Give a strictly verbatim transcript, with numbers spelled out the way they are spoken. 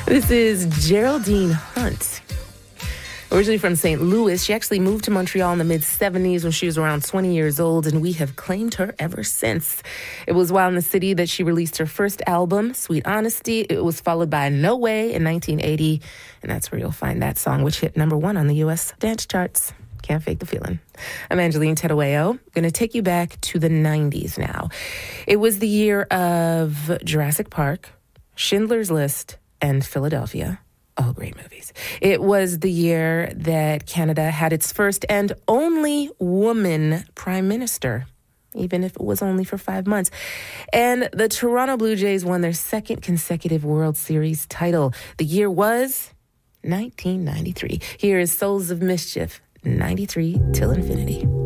This is Geraldine Hunt. Originally from Saint Louis, she actually moved to Montreal in the mid-seventies when she was around twenty years old, and we have claimed her ever since. It was while in the city that she released her first album, Sweet Honesty. It was followed by No Way in nineteen eighty, and that's where you'll find that song, which hit number one on the U S dance charts. Can't fake the feeling. I'm Angeline Tedoeo. Going to take you back to the nineties now. It was the year of Jurassic Park, Schindler's List, and Philadelphia. All great movies. It was the year that Canada had its first and only woman prime minister, even if it was only for five months. And the Toronto Blue Jays won their second consecutive World Series title. The year was nineteen ninety-three. Here is Souls of Mischief, ninety-three Till Infinity.